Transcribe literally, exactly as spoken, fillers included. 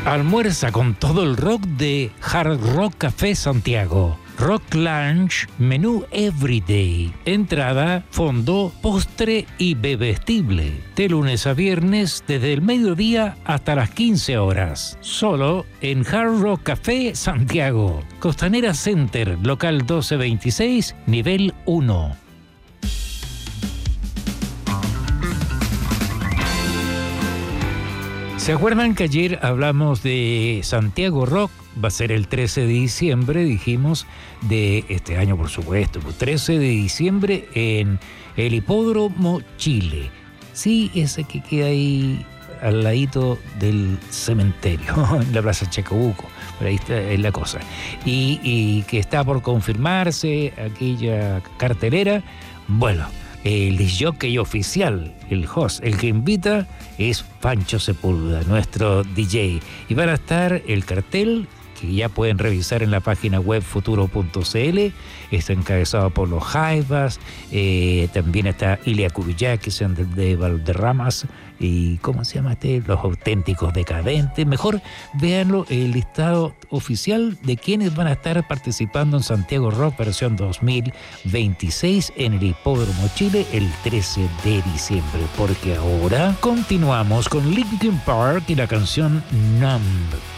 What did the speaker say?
Almuerza con todo el rock de Hard Rock Café Santiago. Rock Lunch, menú Everyday. Entrada, fondo, postre y bebestible. De lunes a viernes, desde el mediodía hasta las quince horas. Solo en Hard Rock Café Santiago. Costanera Center, local doce veintiséis, nivel uno. ¿Se acuerdan que ayer hablamos de Santiago Rock? Va a ser el trece de diciembre, dijimos, de este año, por supuesto. trece de diciembre en el Hipódromo Chile. Sí, ese que queda ahí al ladito del cementerio, en la Plaza Chacabuco. Por ahí está es la cosa. Y, y que está por confirmarse aquella cartelera. Bueno, el disc jockey oficial, el host, el que invita es Pancho Sepúlveda, nuestro D J. Y van a estar el cartel, que ya pueden revisar en la página web futuro punto c l. Está encabezado por los Jaivas, eh, también está Ilia Kubiak, que sean de, de Valderramas, y ¿cómo se llama este? Los Auténticos Decadentes. Mejor véanlo, el listado oficial de quienes van a estar participando en Santiago Rock versión dos mil veintiséis en el Hipódromo Chile el trece de diciembre, porque ahora continuamos con Linkin Park y la canción Numb.